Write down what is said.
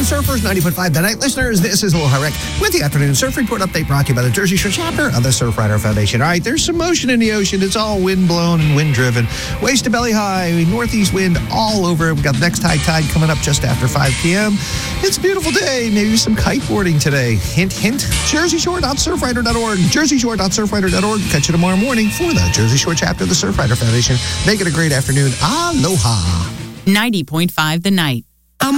surfers, 90.5 The Night listeners. This is Aloha Rick with the Afternoon Surf Report update brought to you by the Jersey Shore chapter of the Surfrider Foundation. All right, there's some motion in the ocean. It's all wind-blown and wind-driven. Waist to belly high, northeast wind all over. We've got the next high tide coming up just after 5 p.m. It's a beautiful day. Maybe some kiteboarding today. Hint, hint. JerseyShore.surfrider.org. JerseyShore.surfrider.org. Catch you tomorrow morning for the Jersey Shore chapter of the Surfrider Foundation. Make it a great afternoon. Aloha. 90.5 The Night.